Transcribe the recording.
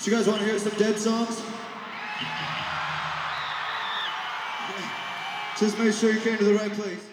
So you guys want to hear some Dead songs? Just make sure you came to the right place.